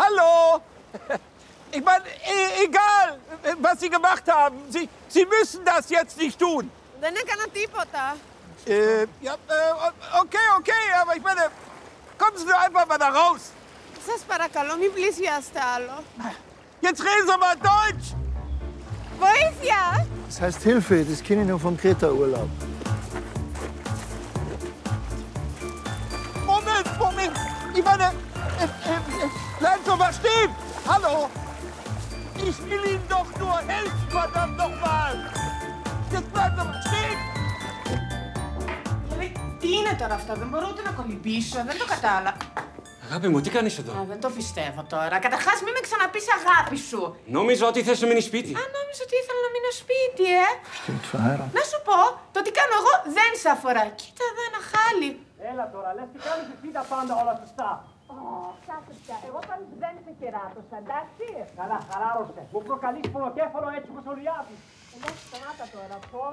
Hallo! Ich meine, egal, was Sie gemacht haben, Sie müssen das jetzt nicht tun. Δεν έκανα τίποτα. Ja, okay, aber ich meine, kommen Sie doch einfach mal da raus. Σας παρακαλώ, μην πλησιάσετε άλλο. Jetzt reden Sie mal Deutsch. Βοήθεια! Das heißt Hilfe, das kenne ich noch vom Kreta-Urlaub. Moment. Ich meine, bleiben Sie mal stehen. Hallo. Ich will Ihnen doch nur helfen, verdammt nochmal. Jetzt bleiben Sie mal stehen. Τι είναι τώρα αυτό, δεν μπορώ ούτε να κολυμπήσω, δεν το κατάλαβα. Αγάπη μου, τι κάνεις εδώ? Δεν το πιστεύω τώρα. Καταρχάς, μην με ξαναπείς αγάπη σου. Νόμιζα ότι θες να μείνεις σπίτι. Νόμιζα ότι ήθελα να μείνω σπίτι, Stimmt, verheiratet. Να σου πω, το τι κάνω εγώ δεν σε αφορά. Κοίτα εδώ ένα χάλι. Έλα τώρα, λες τι κάνεις εσύ τα πάντα όλα σωστά. Κάτσε πια. Εγώ πάλι δεν σε κεράτωσα, εντάξει. Καλά, χαλάρωσε. Μου προκαλείς πονοκέφαλο έτσι όπως ο Ριάδης. Εντάξει, σταμάτα τώρα. Πω.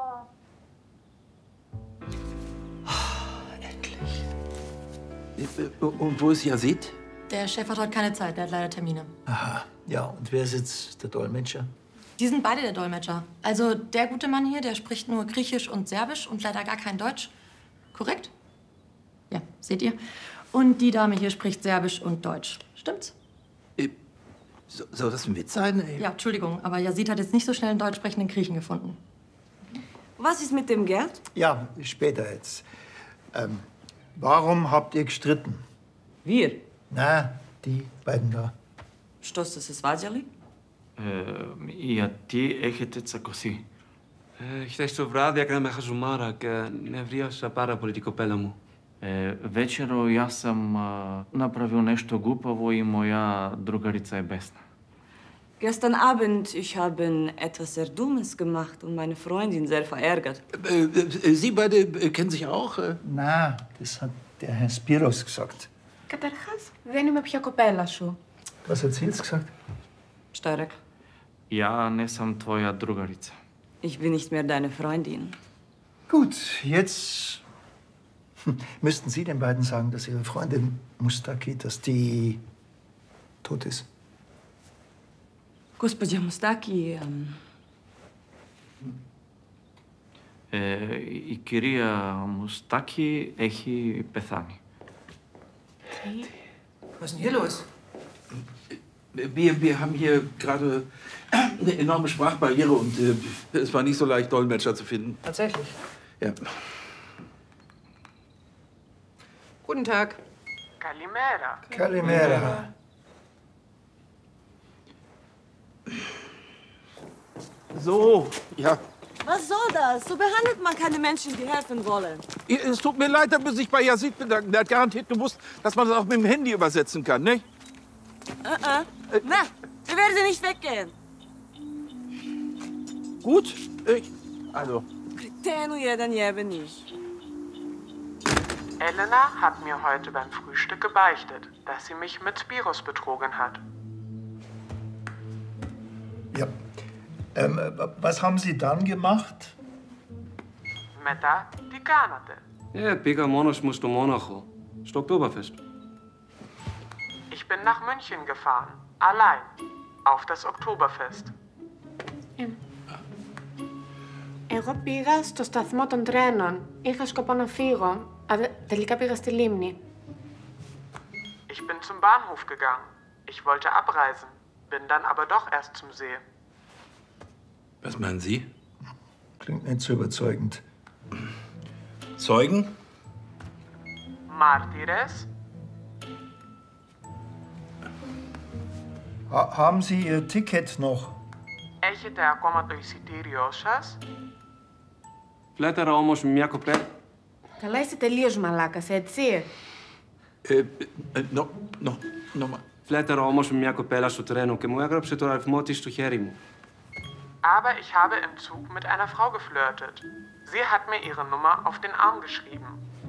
Und wo ist Yazid? Der Chef hat heute keine Zeit, der hat leider Termine. Aha. Ja, und wer ist jetzt der Dolmetscher? Die sind beide der Dolmetscher. Also der gute Mann hier, der spricht nur Griechisch und Serbisch und leider gar kein Deutsch. Korrekt? Ja, seht ihr? Und die Dame hier spricht Serbisch und Deutsch. Stimmt's? Soll das ein Witz sein? Ja, Entschuldigung, aber Yazid hat jetzt nicht so schnell einen deutsch sprechenden Griechen gefunden. Was ist mit dem Gerd? Ja, später jetzt. Warum habt ihr gestritten? Wir. Na, die beiden da. Što ste se svađali? Γιατί έχετε τσακωθεί? Χθες το βράδυ έκανα με χαζουμάρα και νευρίασα πάρα πολύ την κοπέλα μου. Вечеро јас сам направил нешто глупаво и моја другарица е бесна. Gestern Abend, ich habe etwas sehr Dummes gemacht und meine Freundin sehr verärgert. Sie beide kennen sich auch? Na, das hat der Herr Spiros gesagt. Καταρχάς, δεν είμαι πια κοπέλα σου. Was hat sie jetzt gesagt? Starek. Ja, ne sam tvoja drugarica. Ich bin nicht mehr deine Freundin. Gut, jetzt müssten Sie den beiden sagen, dass Ihre Freundin Mustaki, dass die tot ist. Gospođa Mustaki, Η κυρία Μουστάκη έχει πεθάνει. was ist denn hier los? Wir haben hier gerade eine enorme Sprachbarriere und es war nicht so leicht, Dolmetscher zu finden. Tatsächlich. Ja. Guten Tag. Kalimera. Kalimera. So, ja. Was soll das? So behandelt man keine Menschen, die helfen wollen. Es tut mir leid, da muss ich bei Yazid bedanken. Der hat garantiert gewusst, dass man das auch mit dem Handy übersetzen kann, nicht? Na, wir werden nicht weggehen. Gut. Also. Kreten jeden jebeni. Elena hat mir heute beim Frühstück gebeichtet, dass sie mich mit Spiros betrogen hat. Ja. Was haben Sie dann gemacht? Μετά, τι κάνατε? Πήγα μόνος μου στο Μόναχο, στο Oktoberfest. Ich bin nach München gefahren, allein, auf das Oktoberfest. Εγώ πήγα στο σταθμό των τρένων. Είχα σκοπό να φύγω. Τελικά πήγα στη λίμνη. Ich bin zum Bahnhof gegangen. Ich wollte abreisen, bin dann aber doch erst zum See. Was meinen Sie? Klingt nicht so überzeugend. Zeugen? Mártires? Haben Sie Ihr Ticket noch? Έχετε ακόμα το εισιτήριό σας? Φλέταρα όμως με μια κοπέλα. Καλά, είσαι τελείως μαλάκας, έτσι. Nochmal. Φλέταρα όμως με μια κοπέλα στο τρένο και μου έγραψε το αριθμό της στο χέρι μου. Aber ich habe im Zug mit einer Frau geflirtet. Sie hat mir ihre Nummer auf den Arm geschrieben.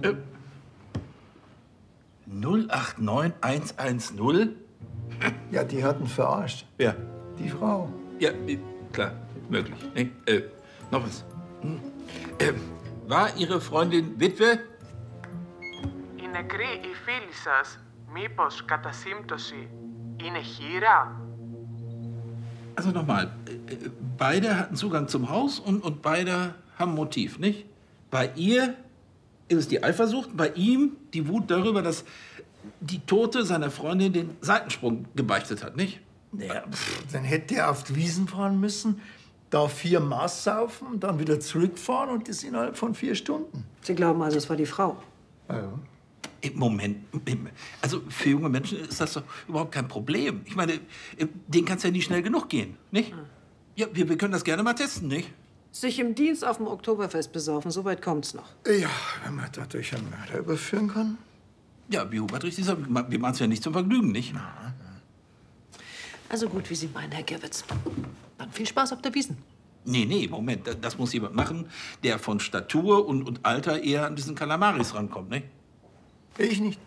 089110? Ja, die hatten verarscht. Ja. Die Frau. Ja, klar, möglich. Noch was. War Ihre Freundin Witwe? Η νεκρή η φίλη σας, μήπως κατά σύμπτωση, Y nicht jeder. Also nochmal, beide hatten Zugang zum Haus und beide haben Motiv, nicht? Bei ihr ist es die Eifersucht, bei ihm die Wut darüber, dass die Tote seiner Freundin den Seitensprung gebeichtet hat, nicht? Ja, dann hätte er auf die Wiesen fahren müssen, da 4 Maß saufen, dann wieder zurückfahren und das innerhalb von 4 Stunden. Sie glauben also, es war die Frau? Ja. Im Moment, also für junge Menschen ist das doch überhaupt kein Problem. Ich meine, denen kann es ja nicht schnell genug gehen, nicht? Ja, wir können das gerne mal testen, nicht? Sich im Dienst auf dem Oktoberfest besaufen, so weit kommt's noch. Ja, wenn man dadurch einen Mörder überführen kann. Ja, wie Hubert richtig sagt, wir machen es ja nicht zum Vergnügen, nicht? Also gut, wie Sie meinen, Herr Gerwitz. Dann viel Spaß auf der Wiesn. Nee, Moment, das muss jemand machen, der von Statur und Alter eher an diesen Kalamaris rankommt, nicht? Ich nicht.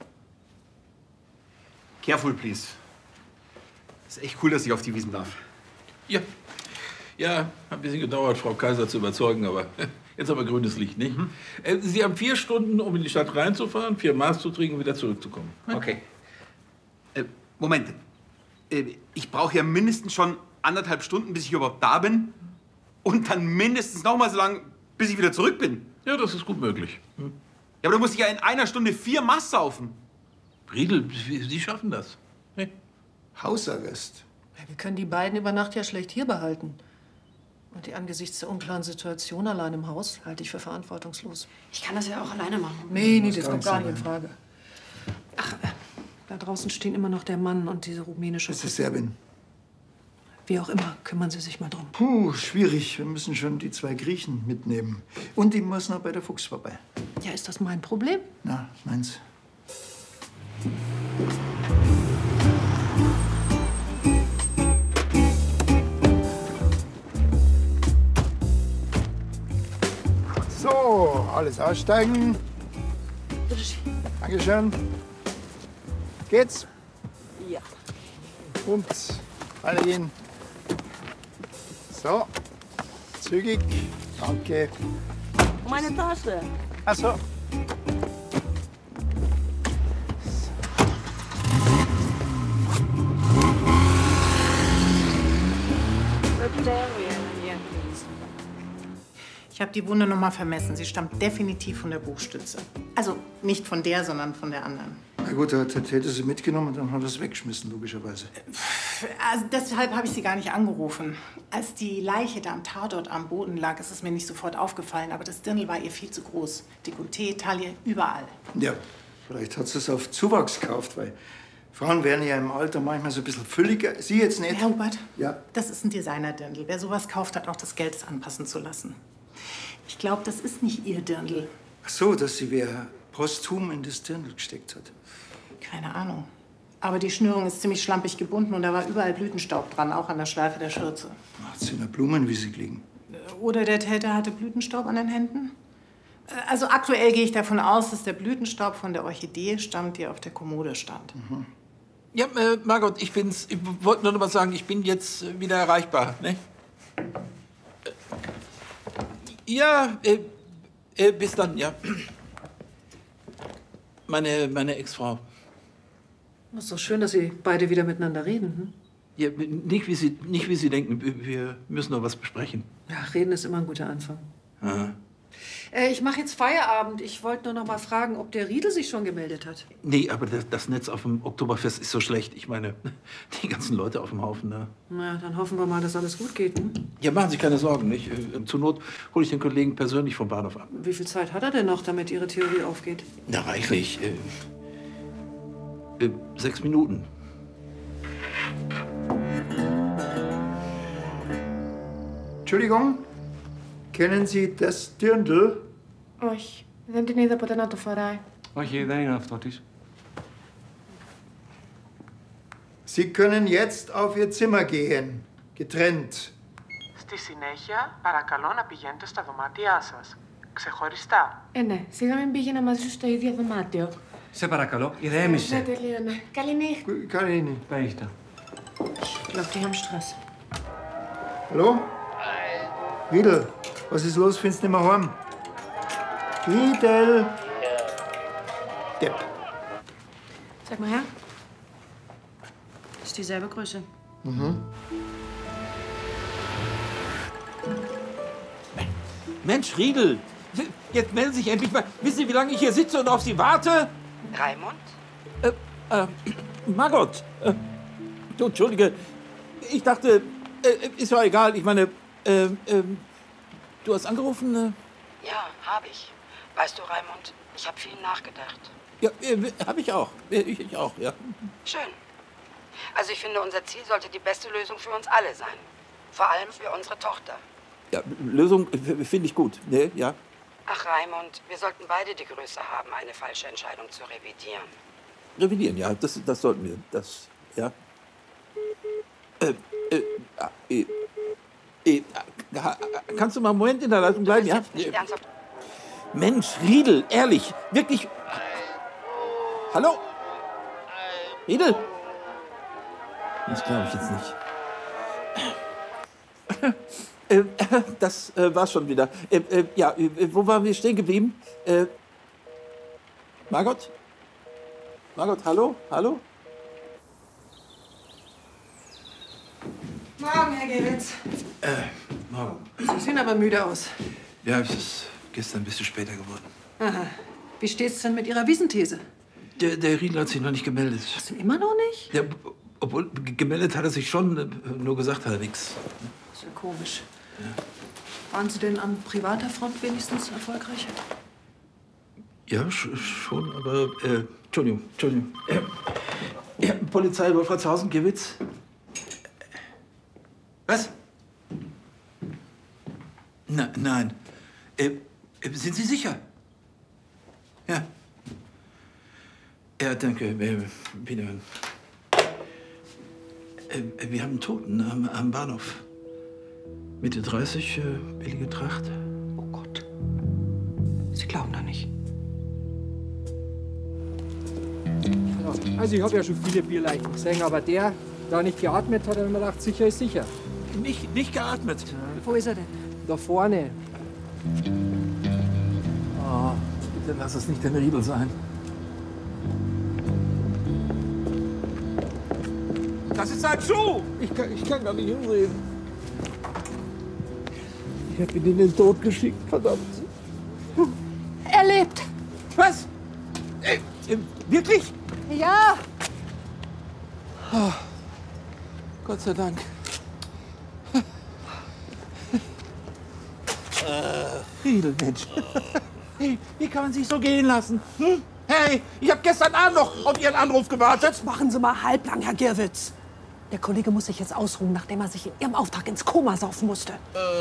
Careful, please. Ist echt cool, dass ich auf die Wiesn darf. Ja, hat ein bisschen gedauert, Frau Kaiser zu überzeugen, aber jetzt haben wir grünes Licht, nicht? Sie haben 4 Stunden, um in die Stadt reinzufahren, 4 Maß zu trinken und wieder zurückzukommen. Okay. Moment. Ich brauche ja mindestens schon 1,5 Stunden, bis ich überhaupt da bin. Und dann mindestens noch mal so lang, bis ich wieder zurück bin. Ja, das ist gut möglich. Ja, aber da muss ich ja in 1 Stunde 4 Maß saufen. Riedel, Sie schaffen das. Nee. Hausarrest. Ja, wir können die beiden über Nacht ja schlecht hier behalten. Und die angesichts der unklaren Situation allein im Haus halte ich für verantwortungslos. Ich kann das ja auch alleine machen. Nee, das kommt gar nicht in Frage. Ach, da draußen stehen immer noch der Mann und diese rumänische... Das ist Serbin. Wie auch immer, kümmern Sie sich mal drum. Puh, schwierig. Wir müssen schon die 2 Griechen mitnehmen. Und die muss noch bei der Fuchs vorbei. Ja, ist das mein Problem? Na, meins. So, alles aussteigen. Dankeschön. Geht's? Ja. Und alle gehen. So, zügig. Danke. Meine Tasche. Ach so. Ich habe die Wunde noch mal vermessen. Sie stammt definitiv von der Buchstütze. Also nicht von der, sondern von der anderen. Na gut, er hätte sie mitgenommen und dann hat er es weggeschmissen, logischerweise. Also deshalb habe ich Sie gar nicht angerufen. Als die Leiche da am Tatort am Boden lag, ist es mir nicht sofort aufgefallen. Aber das Dirndl war ihr viel zu groß. Dekolleté, Taille, überall. Ja, vielleicht hat sie es auf Zuwachs gekauft, weil Frauen werden ja im Alter manchmal so ein bisschen fülliger. Sie jetzt nicht. Herr Hubert, Ja. das ist ein Designer-Dirndl. Wer sowas kauft, hat auch das Geld, es anpassen zu lassen. Ich glaube, das ist nicht Ihr Dirndl. Ach so, dass sie wer posthum in das Dirndl gesteckt hat. Keine Ahnung. Aber die Schnürung ist ziemlich schlampig gebunden und da war überall Blütenstaub dran, auch an der Schleife der Schürze. Hat sie in der Blumenwiese gelegen. Oder der Täter hatte Blütenstaub an den Händen? Also aktuell gehe ich davon aus, dass der Blütenstaub von der Orchidee stammt, die auf der Kommode stand. Ja, Margot, ich wollte nur noch mal sagen, ich bin jetzt wieder erreichbar, ne? Ja, bis dann, ja. Meine Ex-Frau. Das ist doch schön, dass Sie beide wieder miteinander reden. Hm? Ja, nicht wie Sie denken. Wir müssen noch was besprechen. Ja, reden ist immer ein guter Anfang. Aha. Ich mache jetzt Feierabend. Ich wollte nur noch mal fragen, ob der Riedel sich schon gemeldet hat. Nee, aber das Netz auf dem Oktoberfest ist so schlecht. Ich meine, die ganzen Leute auf dem Haufen, ne? Na, dann hoffen wir mal, dass alles gut geht. Hm? Ja, machen Sie keine Sorgen, nicht? Zur Not hole ich den Kollegen persönlich vom Bahnhof ab. Wie viel Zeit hat er denn noch, damit Ihre Theorie aufgeht? Na, reichlich. 6 Minuten. Entschuldigung, kennen Sie das Dirndl? Όχι. Δεν την είδα ποτέ να το φοράει. Όχι, δεν είναι αυτό της. Sie können jetzt auf Ihr Zimmer gehen. Getrennt. Στη συνέχεια, παρακαλώ να πηγαίνετε στα δωμάτια σας. Ξεχωριστά. Ναι, σιγά μην πήγαινα μαζί σου στο ίδιο δωμάτιο. Σε παρακαλώ, ηρέμησε. Ναι, τελείωνε. Καληνύχτα. Καληνύχta. Ich glaube, die haben Stress. Hallo? Riedel, was ist los? Findest du nicht mehr heim? Riedel! Depp. Sag mal her. Ist dieselbe Größe. Mhm. Mensch, Riedel, jetzt melden Sie sich endlich mal. Wissen Sie, wie lange ich hier sitze und auf Sie warte? Raimund? Margot, du, Entschuldige, ich dachte, ist ja egal, ich meine, du hast angerufen? Ja, habe ich. Weißt du, Raimund, ich habe viel nachgedacht. Ja, habe ich auch. Ich auch, ja. Schön. Also ich finde, unser Ziel sollte die beste Lösung für uns alle sein. Vor allem für unsere Tochter. Ja, Lösung finde ich gut, ne, ja. Ach, Raimund, wir sollten beide die Größe haben, eine falsche Entscheidung zu revidieren. Revidieren, ja, das sollten wir, das, ja. Kannst du mal einen Moment in der Leitung bleiben, ja? Nicht ernsthaft. Mensch, Riedel, ehrlich, wirklich. Hallo? Riedel? Das glaube ich jetzt nicht. Das war's schon wieder. Ja, wo waren wir stehen geblieben? Margot? Margot, hallo? Hallo? Morgen, Herr Gewitz. Morgen. Sie sehen aber müde aus. Ja, es ist gestern ein bisschen später geworden. Aha. Wie steht's denn mit Ihrer Wiesenthese? Der Riedel hat sich noch nicht gemeldet. Hast du immer noch nicht? Ja, obwohl, gemeldet hat er sich schon, nur gesagt hat er nichts. Das ist ja komisch. Ja. Waren Sie denn an privater Front wenigstens erfolgreich? Ja, schon, aber, Entschuldigung. Ja, Polizei Wolfratshausen, Gewitz. Was? Nein. Sind Sie sicher? Ja. Ja, danke. Wiederhören. Wir haben einen Toten am Bahnhof. Mitte 30, billige Tracht. Oh Gott. Sie glauben da nicht. Also ich habe ja schon viele Bierleichen gesehen, aber der, da nicht geatmet hat, hat mir gedacht, sicher ist sicher. Nicht geatmet. Ja. Wo ist er denn? Da vorne. Oh, bitte lass es nicht der Riedel sein. Das ist ein Schuh! Ich kann gar nicht hinreden. Ich hab ihn in den Tod geschickt, verdammt. Er lebt. Was? Wirklich? Ja. Oh, Gott sei Dank. Riedel, Mensch. Hey, wie kann man sich so gehen lassen? Hm? Hey, ich habe gestern Abend noch auf Ihren Anruf gewartet. Jetzt machen Sie mal halblang, Herr Girwitz. Der Kollege muss sich jetzt ausruhen, nachdem er sich in Ihrem Auftrag ins Koma saufen musste.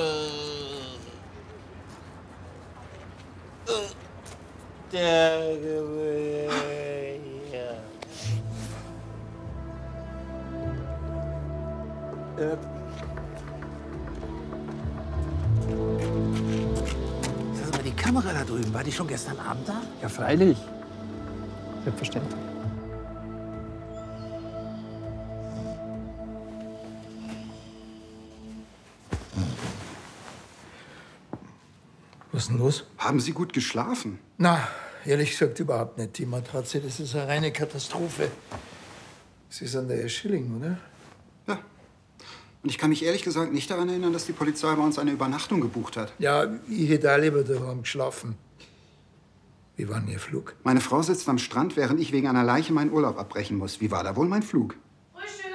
Sag mal, die Kamera da drüben, war die schon gestern Abend da? Ja, freilich. Selbstverständlich. Was ist denn los? Haben Sie gut geschlafen? Na, ehrlich gesagt überhaupt nicht. Die Matratze, das ist eine reine Katastrophe. Sie ist an der Herr Schilling, oder? Ja. Und ich kann mich ehrlich gesagt nicht daran erinnern, dass die Polizei bei uns eine Übernachtung gebucht hat. Ja, ich hätte auch lieber daheim geschlafen. Wie war denn Ihr Flug? Meine Frau sitzt am Strand, während ich wegen einer Leiche meinen Urlaub abbrechen muss. Wie war da wohl mein Flug? Frühstück!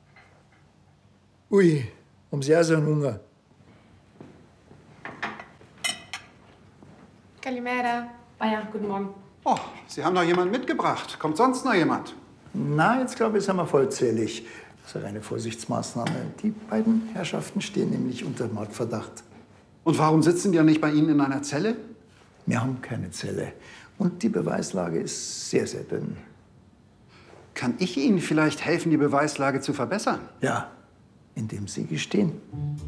Ui, haben Sie auch so einen Hunger? Kalimera. Baja, guten Morgen. Oh, Sie haben noch jemanden mitgebracht. Kommt sonst noch jemand? Na, jetzt glaube ich, sind wir vollzählig. Das ist eine reine Vorsichtsmaßnahme. Die beiden Herrschaften stehen nämlich unter Mordverdacht. Und warum sitzen die ja nicht bei Ihnen in einer Zelle? Wir haben keine Zelle. Und die Beweislage ist sehr, sehr dünn. Kann ich Ihnen vielleicht helfen, die Beweislage zu verbessern? Ja, indem Sie gestehen.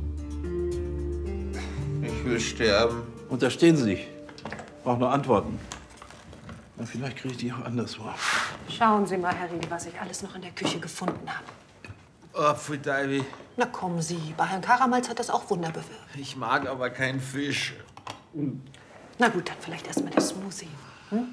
Ich will sterben. Unterstehen Sie sich. Brauche nur Antworten. Und vielleicht kriege ich die auch anderswo. Schauen Sie mal, Herr Riedel, was ich alles noch in der Küche gefunden habe. Oh, Pfui Deivi. Na kommen Sie, bei Herrn Karamalz hat das auch Wunder bewirkt. Ich mag aber keinen Fisch. Na gut, dann vielleicht erst mal der Smoothie. Hm?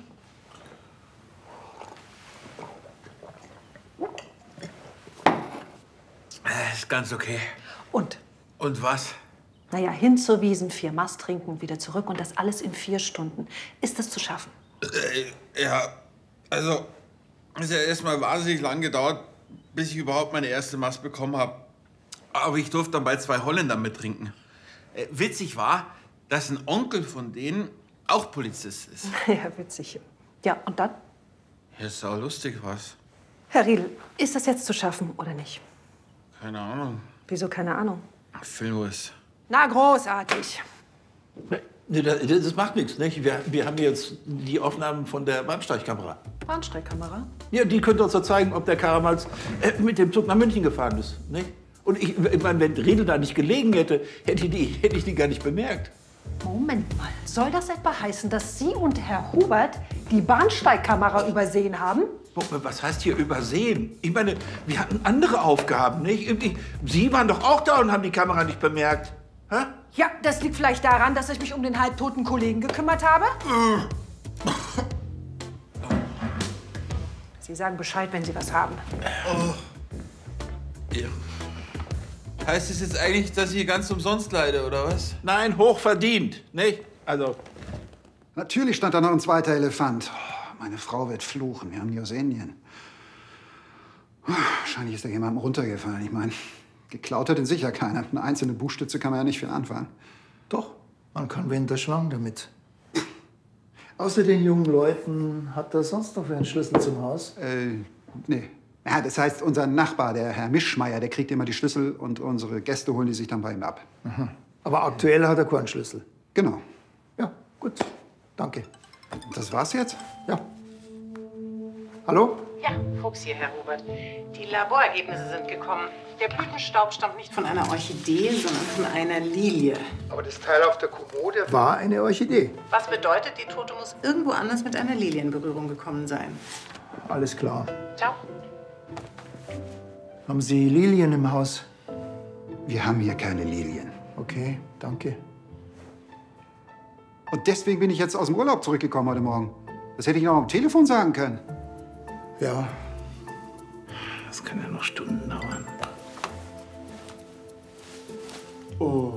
Ist ganz okay. Und? Und was? Naja, hin zur Wiesn, 4 Maß trinken, wieder zurück und das alles in 4 Stunden. Ist das zu schaffen? Ja, also, es hat ja erstmal wahnsinnig lang gedauert, bis ich überhaupt meine erste Mast bekommen habe. Aber ich durfte dann bei 2 Holländern mittrinken. Witzig war, dass ein Onkel von denen auch Polizist ist. Ja, witzig. Ja, und dann? Ja, ist auch lustig was. Herr Riedel, ist das jetzt zu schaffen oder nicht? Keine Ahnung. Wieso keine Ahnung? Filmriss. Na, großartig. Nee, das macht nichts, nicht? Wir haben jetzt die Aufnahmen von der Bahnsteigkamera. Bahnsteigkamera? Ja, die könnte uns doch zeigen, ob der Karamals mit dem Zug nach München gefahren ist, nicht? Und ich meine, wenn Riedel da nicht gelegen hätte, hätte ich die gar nicht bemerkt. Moment mal, soll das etwa heißen, dass Sie und Herr Hubert die Bahnsteigkamera übersehen haben? Was heißt hier übersehen? Ich meine, wir hatten andere Aufgaben, nicht? Sie waren doch auch da und haben die Kamera nicht bemerkt. Hä? Ja, das liegt vielleicht daran, dass ich mich um den halbtoten Kollegen gekümmert habe. Sie sagen Bescheid, wenn Sie was haben. Oh. Ja. Heißt es jetzt eigentlich, dass ich ganz umsonst leide, oder was? Nein, hochverdient, nicht? Also. Natürlich stand da noch ein zweiter Elefant. Oh, meine Frau wird fluchen, wir haben Josenien. Wahrscheinlich ist da jemandem runtergefallen. Ich meine, geklaut hat ihn sicher keiner. Eine einzelne Buchstütze kann man ja nicht viel anfangen. Doch, man kann wen erschlagen damit. Außer den jungen Leuten, hat er sonst noch einen Schlüssel zum Haus? Nee. Ja, das heißt, unser Nachbar, der Herr Mischmeier, der kriegt immer die Schlüssel und unsere Gäste holen die sich dann bei ihm ab. Mhm. Aber aktuell hat er keinen Schlüssel. Genau. Ja, gut. Danke. Das war's jetzt? Ja. Hallo? Ja, Fuchs hier, Herr Hubert. Die Laborergebnisse sind gekommen. Der Blütenstaub stammt nicht von einer Orchidee, sondern von einer Lilie. Aber das Teil auf der Kommode war eine Orchidee. Was bedeutet, die Tote muss irgendwo anders mit einer Lilie in Berührung gekommen sein. Alles klar. Ciao. Haben Sie Lilien im Haus? Wir haben hier keine Lilien. Okay, danke. Und deswegen bin ich jetzt aus dem Urlaub zurückgekommen heute Morgen. Das hätte ich noch am Telefon sagen können. Ja. Das kann ja noch Stunden dauern. Oh.